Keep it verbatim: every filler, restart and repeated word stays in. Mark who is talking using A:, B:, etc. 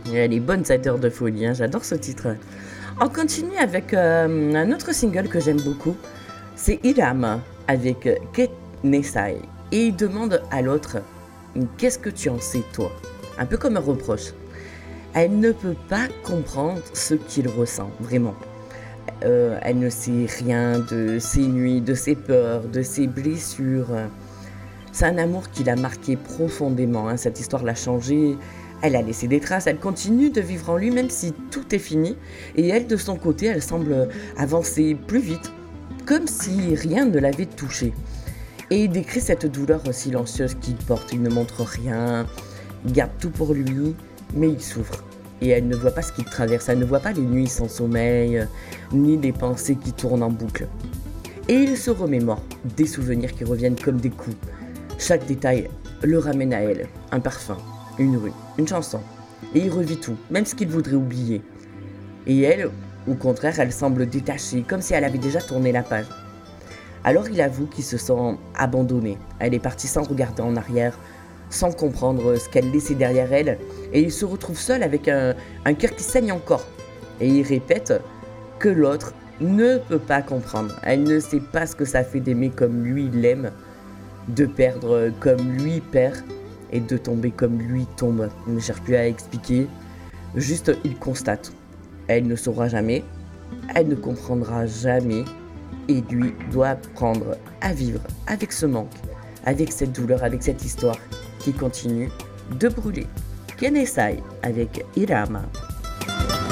A: Elle est bonne cette heure de folie, hein, j'adore ce titre. On continue avec euh, un autre single que j'aime beaucoup. C'est Hiram avec Kenesai. Et il demande à l'autre, qu'est-ce que tu en sais toi? Un peu comme un reproche. Elle ne peut pas comprendre ce qu'il ressent, vraiment. Euh, elle ne sait rien de ses nuits, de ses peurs, de ses blessures. C'est un amour qui l'a marqué profondément, hein. Cette histoire l'a changé. Elle a laissé des traces, elle continue de vivre en lui même si tout est fini. Et elle, de son côté, elle semble avancer plus vite, comme si rien ne l'avait touchée. Et il décrit cette douleur silencieuse qu'il porte. Il ne montre rien, il garde tout pour lui, mais il souffre. Et elle ne voit pas ce qu'il traverse, elle ne voit pas les nuits sans sommeil, ni les pensées qui tournent en boucle. Et il se remémore des souvenirs qui reviennent comme des coups. Chaque détail le ramène à elle, un parfum, une rue, une chanson. Et il revit tout, même ce qu'il voudrait oublier. Et elle, au contraire, elle semble détachée, comme si elle avait déjà tourné la page. Alors il avoue qu'il se sent abandonné. Elle est partie sans regarder en arrière, sans comprendre ce qu'elle laissait derrière elle. Et il se retrouve seul avec un, un cœur qui saigne encore. Et il répète que l'autre ne peut pas comprendre. Elle ne sait pas ce que ça fait d'aimer comme lui l'aime, de perdre comme lui perd, et de tomber comme lui tombe. Il ne cherche plus à expliquer, juste il constate. Elle ne saura jamais, elle ne comprendra jamais, et lui doit apprendre à vivre avec ce manque, avec cette douleur, avec cette histoire qui continue de brûler. Kenesai avec Hiram.